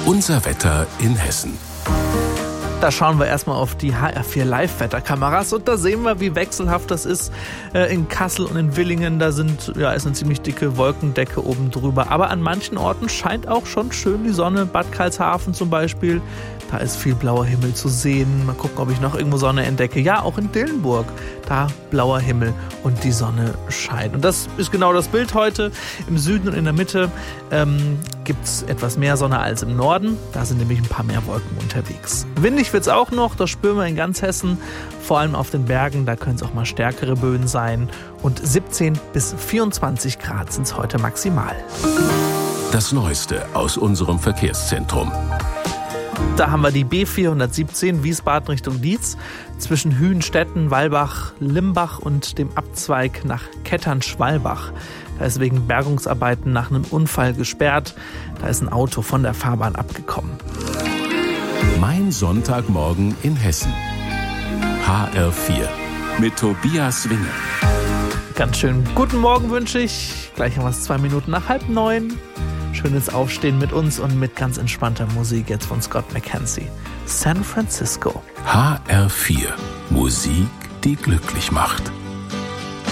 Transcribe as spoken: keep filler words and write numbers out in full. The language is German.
Unser Wetter in Hessen. Da schauen wir erstmal auf die H R vier Live-Wetterkameras und da sehen wir, wie wechselhaft das ist äh, in Kassel und in Villingen. Da sind, ja, ist eine ziemlich dicke Wolkendecke oben drüber. Aber an manchen Orten scheint auch schon schön die Sonne. Bad Karlshafen zum Beispiel, da ist viel blauer Himmel zu sehen. Mal gucken, ob ich noch irgendwo Sonne entdecke. Ja, auch in Dillenburg, da blauer Himmel und die Sonne scheint. Und das ist genau das Bild heute. Im Süden und in der Mitte ähm, gibt es etwas mehr Sonne als im Norden. Da sind nämlich ein paar mehr Wolken unterwegs. Windig wird es auch noch, das spüren wir in ganz Hessen, vor allem auf den Bergen, da können es auch mal stärkere Böen sein. Und siebzehn bis vierundzwanzig Grad sind es heute maximal. Das Neueste aus unserem Verkehrszentrum. Da haben wir die B vierhundertsiebzehn Wiesbaden Richtung Dietz zwischen Hühenstetten, Walbach, Limbach und dem Abzweig nach Kettern-Schwalbach. Da ist wegen Bergungsarbeiten nach einem Unfall gesperrt. Da ist ein Auto von der Fahrbahn abgekommen. Mein Sonntagmorgen in Hessen. H R vier mit Tobias Winge. Ganz schön guten Morgen wünsche ich. Gleich haben wir es zwei Minuten nach halb neun. Schönes Aufstehen mit uns und mit ganz entspannter Musik jetzt von Scott McKenzie. San Francisco. H R vier. Musik, die glücklich macht.